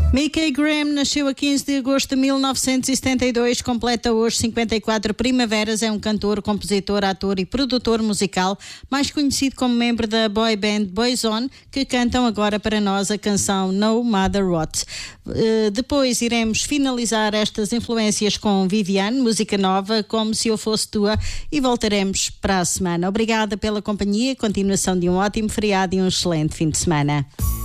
Mickey Graham nasceu a 15 de agosto de 1972, completa hoje 54 primaveras, é um cantor, compositor, ator e produtor musical, mais conhecido como membro da boy band Boyzone, que cantam agora para nós a canção No Matter What. Depois iremos finalizar estas influências com Viviane, música nova, Como Se Eu Fosse Tua, e voltaremos para a semana. Obrigada pela companhia, continuação de um ótimo feriado e um excelente fim de semana.